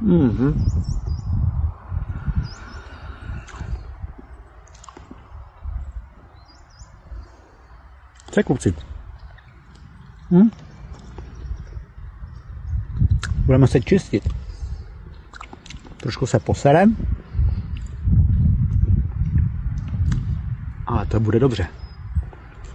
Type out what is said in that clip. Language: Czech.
Co kluci? Budeme se čistit. Trošku se poserem. Ale to bude dobře.